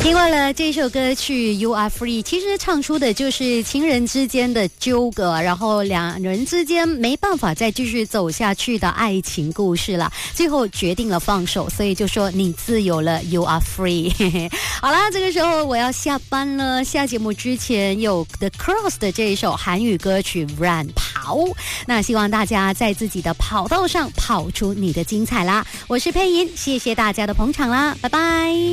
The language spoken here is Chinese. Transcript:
听完了这首歌曲 You Are Free， 其实唱出的就是情人之间的纠葛，然后两人之间没办法再继续走下去的爱情故事了，最后决定了放手，所以就说你自由了 You Are Free 好啦，这个时候我要下班了，下节目之前有 The Cross 的这一首韩语歌曲 Run 跑，那希望大家在自己的跑道上跑出你的精彩啦。我是佩莹，谢谢大家的捧场啦，拜拜。